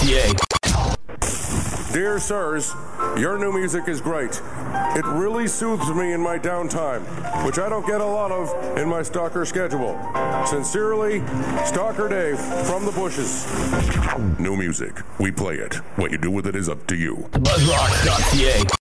Dear sirs, your new music is great. It really soothes me in my downtime, which I don't get a lot of in my stalker schedule. Sincerely, Stalker Dave from the bushes. New music. We play it. What you do with it is up to you. Buzzrock.ca